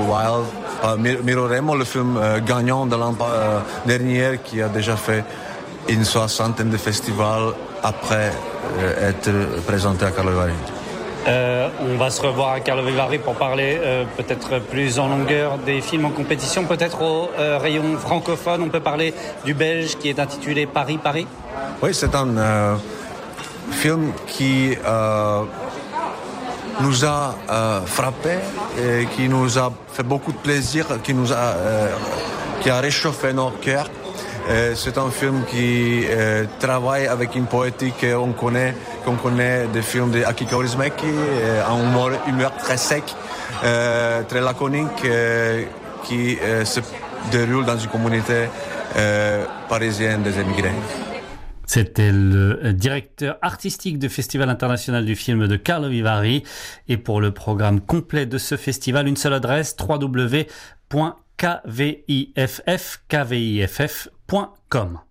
Wild, Miroremo, le film gagnant de l'an dernier, qui a déjà fait une 60aine de festivals après être présenté à Carlo Vivari. On va se revoir à Carlo Vivari pour parler peut-être plus en longueur des films en compétition, peut-être au rayon francophone. On peut parler du belge qui est intitulé Paris, Paris. Oui, c'est un film qui nous a frappé et qui nous a fait beaucoup de plaisir, qui a réchauffé nos cœurs. C'est un film qui travaille avec une poétique qu'on connaît des films de Aki Kaurismäki, un humeur très sec, très laconique, qui se déroule dans une communauté parisienne des émigrés. C'était le directeur artistique du Festival international du film de Carlo Vivari. Et pour le programme complet de ce festival, une seule adresse, www.kviff.com.